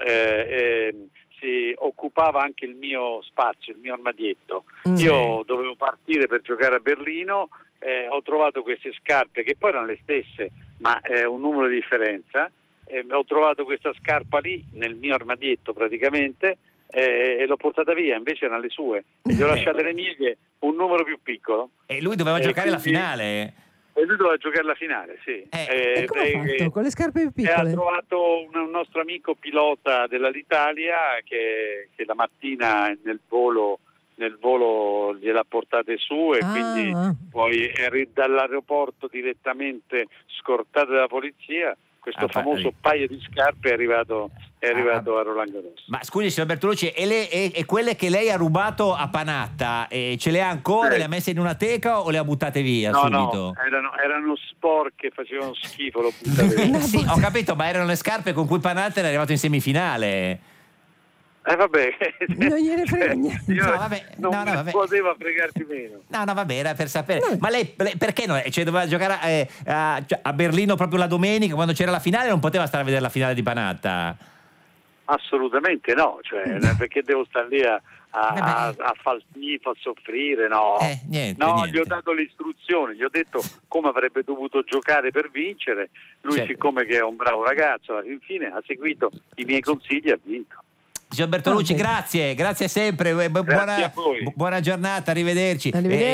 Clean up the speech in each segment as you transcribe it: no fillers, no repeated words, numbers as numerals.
si occupava anche il mio spazio, il mio armadietto. Io dovevo partire per giocare a Berlino, ho trovato queste scarpe che poi erano le stesse, ma un numero di differenza. Ho trovato questa scarpa lì nel mio armadietto praticamente e l'ho portata via, invece erano le sue, e gli ho lasciate le mie, che un numero più piccolo. E lui doveva giocare la finale? E lui doveva giocare la finale, sì. E come ha fatto? Con le scarpe più piccole? Ha trovato un nostro amico pilota dell'Alitalia che la mattina nel volo gliel'ha portate su, e quindi poi dall'aeroporto direttamente scortate dalla polizia. Questo famoso paio di scarpe è arrivato a Roland Garros. Ma scusi, signor Bertolucci, e quelle che lei ha rubato a Panatta, ce le ha ancora? Le ha messe in una teca o le ha buttate via subito? No, erano sporche, facevano schifo, lo buttate via. Sì, ho capito, ma erano le scarpe con cui Panatta era arrivato in semifinale. Vabbè, non gliene frega niente. Non poteva fregarti meno. No, vabbè, era per sapere. Ma lei perché no? Doveva giocare a Berlino proprio la domenica, quando c'era la finale, non poteva stare a vedere la finale di Panatta? Assolutamente no, perché devo stare lì a far schifo, a soffrire, no. Niente. Gli ho dato le istruzioni, gli ho detto come avrebbe dovuto giocare per vincere. Lui, siccome che è un bravo ragazzo, alla fine ha seguito i miei consigli e ha vinto. Signor Bertolucci, grazie sempre, buona giornata, arrivederci.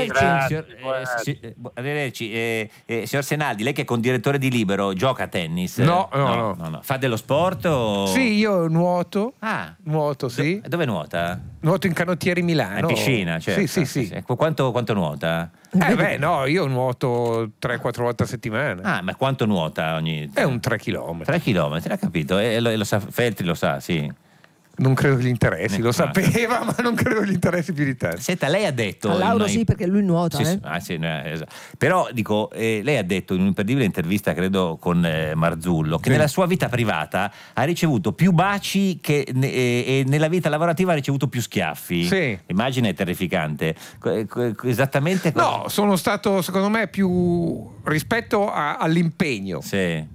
Signor Senaldi, lei che è condirettore di Libero, gioca a tennis? No. Fa dello sport o... Sì, io nuoto. Nuoto, sì. Dove nuota? Nuoto in Canottieri Milano. In piscina, certo. Sì. Quanto nuota? Io nuoto 3-4 volte a settimana. Ma quanto nuota ogni... È un 3 chilometri. 3 chilometri, l'ha capito? Lo sa, Feltri lo sa, sì. Non credo gli interessi, lo sapeva, ma non credo gli interessi più di tanto. Senta, lei ha detto... A Lauro sì, perché lui nuota. Esatto. Però dico, lei ha detto in un'imperdibile intervista, credo con Marzullo, che nella sua vita privata ha ricevuto più baci e nella vita lavorativa ha ricevuto più schiaffi. Sì. L'immagine è terrificante. Esattamente... No, sono stato, secondo me, più rispetto all'impegno. Sì.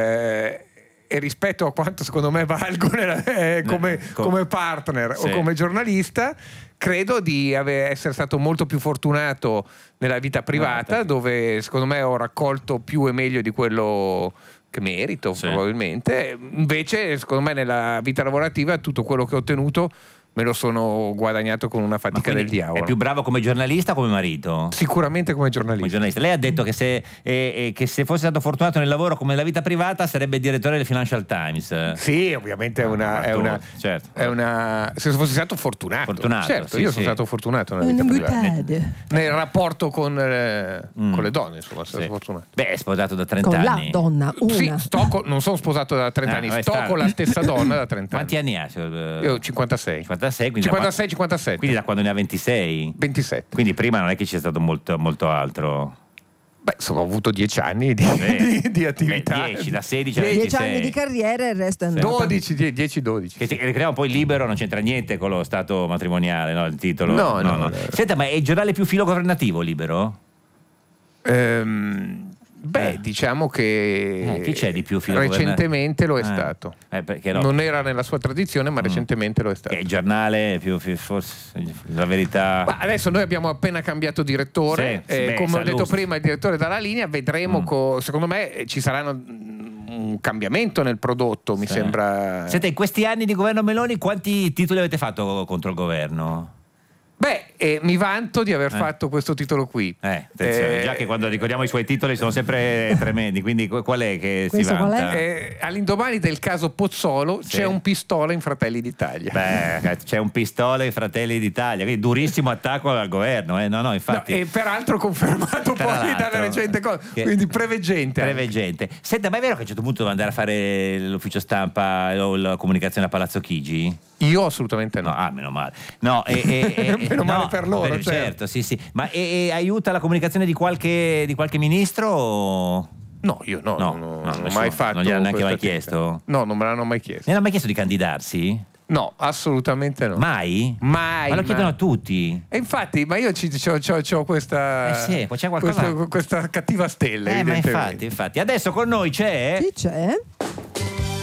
E rispetto a quanto secondo me valgo come partner o come giornalista, credo di essere stato molto più fortunato nella vita privata, dove secondo me ho raccolto più e meglio di quello che merito, probabilmente. Invece secondo me nella vita lavorativa tutto quello che ho ottenuto me lo sono guadagnato con una fatica del diavolo. È più bravo come giornalista o come marito? Sicuramente come giornalista. Lei ha detto che se fosse stato fortunato nel lavoro come nella vita privata sarebbe direttore del Financial Times. Sì, ovviamente è una se fossi stato fortunato. Certo, io sono stato fortunato nella vita privata. Nel rapporto con le donne, insomma, sono fortunato. Beh, è sposato da 30 anni. Con la donna, una. Sì, non sono sposato da 30 anni, sto con la stessa donna da 30 anni. Quanti anni ha? Io 56. 57. Quindi da quando ne ha 26? 27. Quindi prima non è che c'è stato molto altro. Beh, ho avuto 10 anni di attività. 10, da 16 a 26. 10 anni di carriera e il resto è andato. 10-12. Che ricordiamo poi Libero non c'entra niente con lo stato matrimoniale, no? Il titolo. No. Senta, ma è il giornale più filogovernativo Libero? Diciamo che chi c'è di più recentemente lo è stato. Non era nella sua tradizione, ma recentemente lo è stato. Che è il giornale più forse la verità. Ma adesso noi abbiamo appena cambiato direttore, come ho detto prima, il direttore dalla linea, vedremo secondo me ci saranno un cambiamento nel prodotto, mi sembra. Siete in questi anni di governo Meloni, quanti titoli avete fatto contro il governo? Mi vanto di aver fatto questo titolo qui. Attenzione, già che quando ricordiamo i suoi titoli sono sempre tremendi, quindi qual è che si vanta? All'indomani del caso Pozzolo c'è un pistola in Fratelli d'Italia. C'è un pistola in Fratelli d'Italia, quindi durissimo attacco al governo. No, infatti. E peraltro confermato poi dalla recente cosa, quindi preveggente. Senta, ma è vero che a un certo punto deve andare a fare l'ufficio stampa o la comunicazione a Palazzo Chigi? Io assolutamente no. Meno male. No, meno male per loro, certo, sì. Ma aiuta la comunicazione di qualche ministro? O... No, io non ho mai fatto. Non gliel'hanno neanche mai chiesto? No, non me l'hanno mai chiesto. Ne hanno mai chiesto di candidarsi? No, assolutamente no. Mai? Ma lo chiedono a tutti. E infatti, ma io c'ho questa c'è qualcosa. questa cattiva stella. Ma infatti. Adesso con noi c'è. Chi c'è?